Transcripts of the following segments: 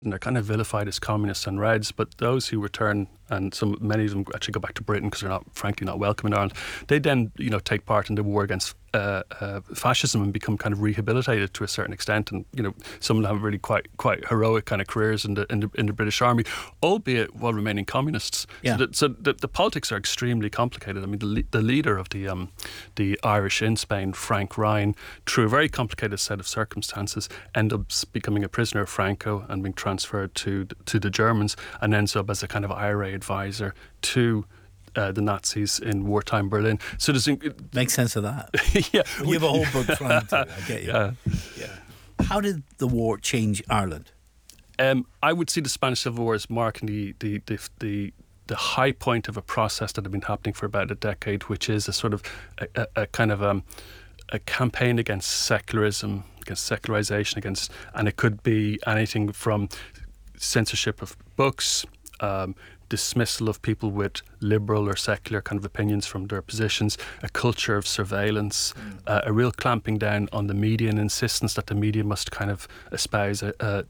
and they're kind of vilified as communists and Reds, but those who return, and many of them actually go back to Britain because they're frankly not welcome in Ireland, they then take part in the war against fascism and become kind of rehabilitated to a certain extent, and some of them have really quite heroic kind of careers in the British Army, albeit while remaining communists. Yeah. So the politics are extremely complicated. I mean, the leader of the Irish in Spain, Frank Ryan, through a very complicated set of circumstances, ends up becoming a prisoner of Franco and being transferred to the Germans, and ends up as a kind of IRA advisor to the Nazis in wartime Berlin. So makes sense of that. Yeah, you have a whole book trying to. I get you. Yeah. How did the war change Ireland? I would see the Spanish Civil War as marking the high point of a process that had been happening for about a decade, which is a sort of a kind of a campaign against secularism, against secularization, and it could be anything from censorship of books, dismissal of people with liberal or secular kind of opinions from their positions, a culture of surveillance, a real clamping down on the media, and insistence that the media must kind of espouse a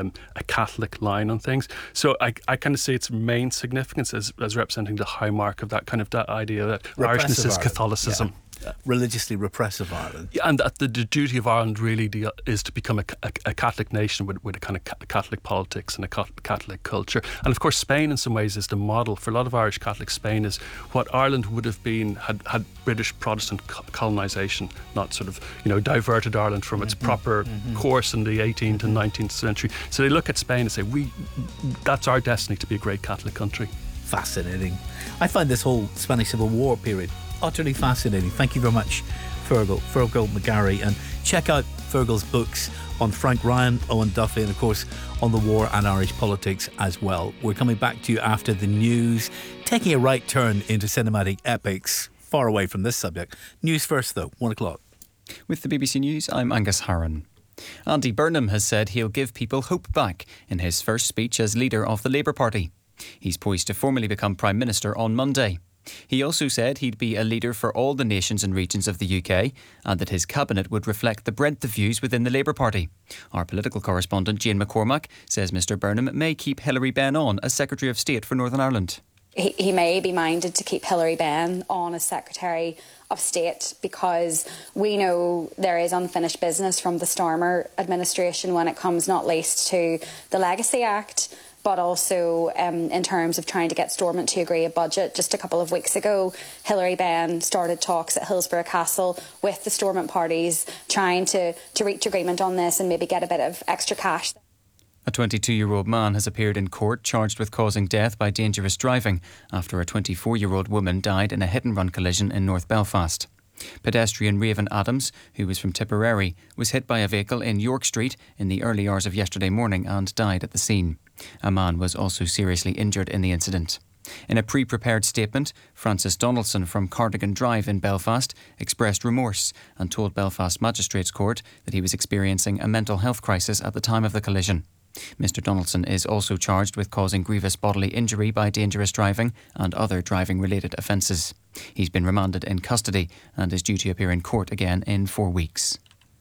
Catholic line on things. So I kind of see its main significance as representing the high mark of that kind of that idea that Irishness is Catholicism. Yeah. Religiously repressive Ireland. Yeah, and that the duty of Ireland really is to become a Catholic nation with a kind of Catholic politics and a Catholic culture. And of course Spain in some ways is the model. For a lot of Irish Catholics, Spain is what Ireland would have been had British Protestant colonisation not sort of diverted Ireland from its proper course in the 18th and 19th century. So they look at Spain and say, that's our destiny, to be a great Catholic country. Fascinating. I find this whole Spanish Civil War period utterly fascinating. Thank you very much, Fergal McGarry, and check out Fergal's books on Frank Ryan, Owen Duffy, and of course on the war and Irish politics as well. We're coming back to you after the news, taking a right turn into cinematic epics, far away from this subject. News first though, 1 o'clock. With the BBC News, I'm Angus Harron. Andy Burnham has said he'll give people hope back in his first speech as leader of the Labour Party. He's poised to formally become Prime Minister on Monday. He also said he'd be a leader for all the nations and regions of the UK, and that his cabinet would reflect the breadth of views within the Labour Party. Our political correspondent Jane McCormack says Mr Burnham may keep Hilary Benn on as Secretary of State for Northern Ireland. He may be minded to keep Hilary Benn on as Secretary of State because we know there is unfinished business from the Starmer administration when it comes not least to the Legacy Act, but also in terms of trying to get Stormont to agree a budget. Just a couple of weeks ago, Hilary Benn started talks at Hillsborough Castle with the Stormont parties, trying to reach agreement on this and maybe get a bit of extra cash. A 22-year-old man has appeared in court charged with causing death by dangerous driving after a 24-year-old woman died in a hit-and-run collision in North Belfast. Pedestrian Raven Adams, who was from Tipperary, was hit by a vehicle in York Street in the early hours of yesterday morning and died at the scene. A man was also seriously injured in the incident. In a pre-prepared statement, Francis Donaldson from Cardigan Drive in Belfast expressed remorse and told Belfast Magistrates Court that he was experiencing a mental health crisis at the time of the collision. Mr Donaldson is also charged with causing grievous bodily injury by dangerous driving and other driving-related offences. He's been remanded in custody and is due to appear in court again in 4 weeks.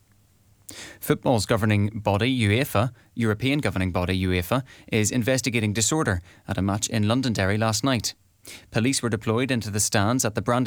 Football's governing body, UEFA, European governing body, UEFA, is investigating disorder at a match in Londonderry last night. Police were deployed into the stands at the Brandy